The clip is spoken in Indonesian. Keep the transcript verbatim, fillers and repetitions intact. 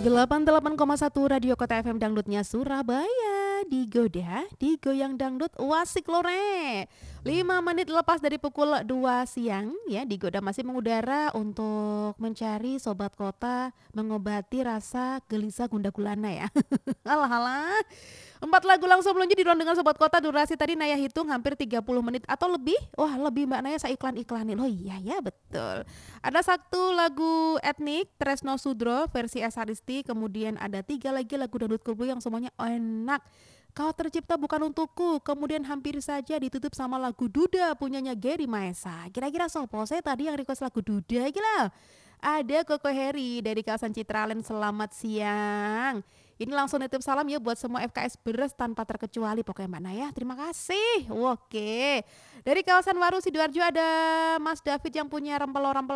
delapan puluh delapan koma satu Radio Kota F M Dangdutnya Surabaya. Digoda, digoyang dangdut wasik lore. lima menit lepas dari pukul dua siang ya, Digoda masih mengudara untuk mencari sobat kota, mengobati rasa gelisah gundah gulana ya. Alah alah. Empat lagu langsung meluncur di ruang dengan sobat kota, durasi tadi Naya hitung hampir tiga puluh menit atau lebih. Wah, lebih Mbak Naya, saya iklan-iklanin. Oh iya ya, betul. Ada satu lagu etnik Tresno Sudro versi S Haristi, kemudian ada tiga lagi lagu dangdut koplo yang semuanya enak. Kau tercipta bukan untukku, kemudian hampir saja ditutup sama lagu Duda punyanya Gary Maesa. Kira-kira sopo saya tadi yang request lagu Duda gila. Ada Koko Heri dari kawasan Citraland, selamat siang. Ini langsung nitip salam ya buat semua F K S Beres tanpa terkecuali pokoknya Mbak Naya. Terima kasih. Oke. Dari kawasan Waru Sidoarjo ada Mas David yang punya rempelo-rempelo